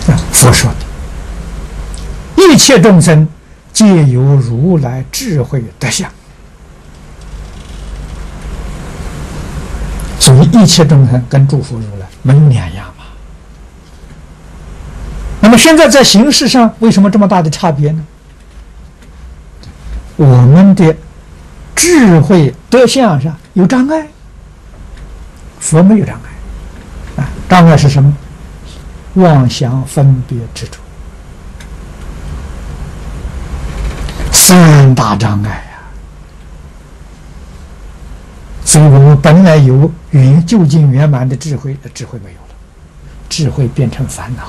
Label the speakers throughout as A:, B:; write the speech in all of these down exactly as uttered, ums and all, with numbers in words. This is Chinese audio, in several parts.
A: 啊，佛说的，一切众生皆由如来智慧德相，所以一切众生跟诸佛如来没有两样嘛。那么现在在形式上为什么这么大的差别呢？我们的智慧德相上有障碍，佛没有障碍啊。障碍是什么？妄想分别执着，三大障碍啊。所以我们本来有圆究竟圆满的智慧，智慧没有了，智慧变成烦恼。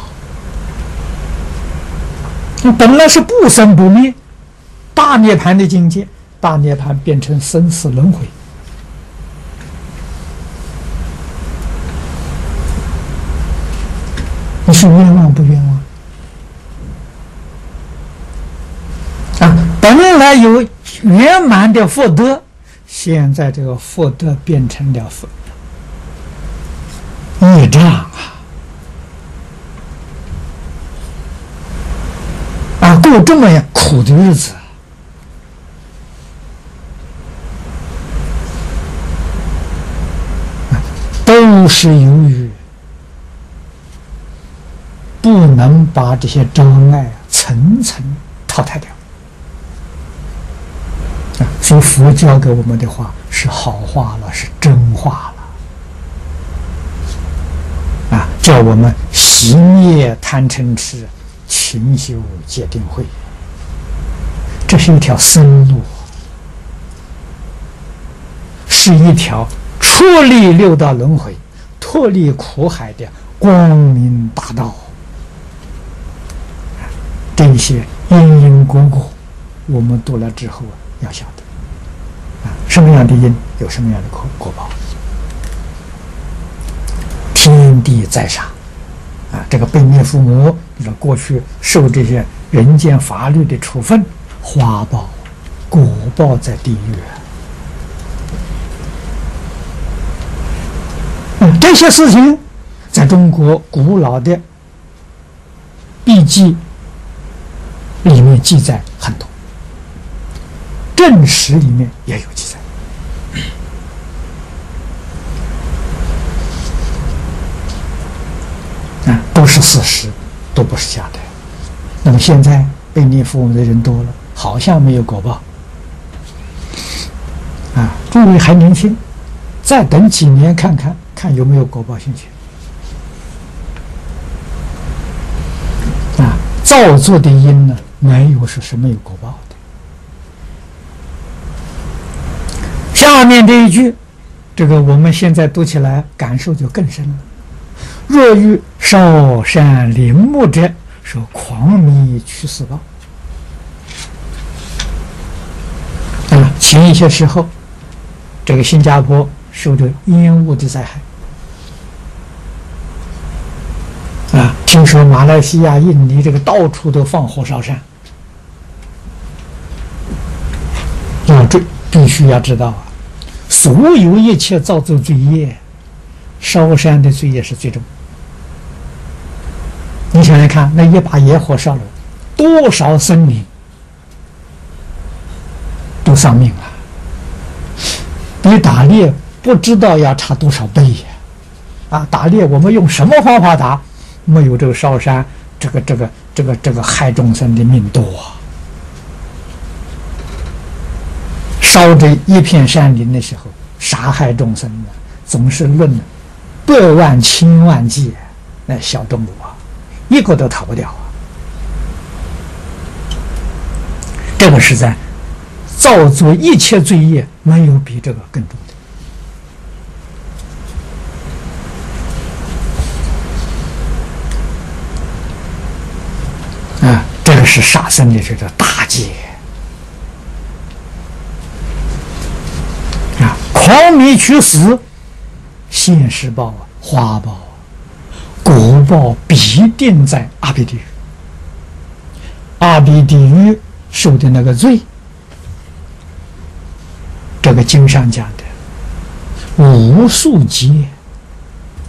A: 本来是不生不灭大涅槃的境界，大涅槃变成生死轮回。你是冤枉不冤枉啊？本来有圆满的福德，现在这个福德变成了福业障啊！啊，过这么样苦的日子，都是由于不能把这些障碍层层淘汰掉啊！所以佛教给我们的话是好话了，是真话了啊！叫我们息灭贪嗔痴，勤修戒定慧，这是一条生路，是一条出离六道轮回、脱离苦海的光明大道。这些因因果果，我们读了之后啊，要晓得啊，什么样的因有什么样的果果报。天地在上啊，这个被灭父母，过去受这些人间法律的处分，花报、果报在地狱啊。嗯，这些事情在中国古老的笔记里面记载很多，正史里面也有记载。啊，都是事实，都不是假的。那么现在被念佛的人多了，好像没有果报。啊，诸位还年轻，再等几年看看，看有没有果报现前。啊，造作的因呢，没有说是没有果报的。下面这一句，这个我们现在读起来感受就更深了。若遇少善陵墓者，说狂迷去死报。啊，前一些时候，这个新加坡受着烟雾的灾害。啊，听说马来西亚、印尼这个到处都放火烧山。要这必须要知道啊，所有一切造作罪业，烧山的罪业是最重。你想想看，那一把野火烧了，多少生命都丧命了，比打猎不知道要差多少倍呀！啊，打猎我们用什么方法打？没有这个烧山，这个这个这个这个害众生的命多啊！烧这一片山林的时候，杀害众生呢，总是论百万千万计，那小动物啊，一个都逃不掉啊！这个是在造作一切罪业，没有比这个更重的啊！这个是杀生的这个大戒啊！狂迷去死，现世报啊，花报啊，果报必定在阿鼻地狱。阿鼻地狱受的那个罪，这个经上讲的无数劫